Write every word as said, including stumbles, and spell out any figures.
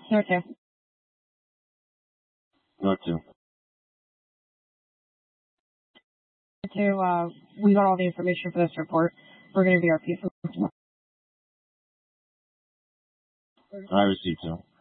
Number two. Number two. Number two, uh, we got all the information for this report. We're going to be our people. I received two.